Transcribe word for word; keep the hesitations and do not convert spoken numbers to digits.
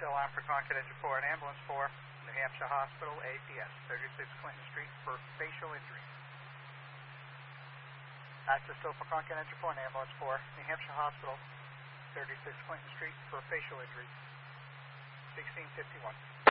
still on for Concord Engine four and Ambulance four, New Hampshire Hospital, A P S, thirty-six Clinton Street for facial injury. Access still for Concord Engine four and Ambulance four, New Hampshire Hospital, thirty-six Clinton Street for facial injury, sixteen fifty-one.